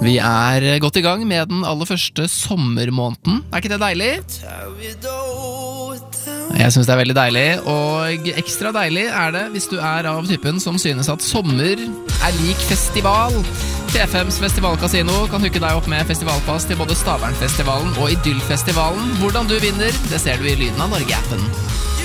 Vi godt I gang med den aller første sommermåneden. Ikke det deilig? Jeg synes det veldig deilig, og ekstra deilig det hvis du av typen som synes at sommer lik festival. T5s Festivalkasino kan hooke deg opp med festivalpass til både Stavernfestivalen og Idyllfestivalen. Hvordan du vinner, det ser du I Lyden av Norge-appen.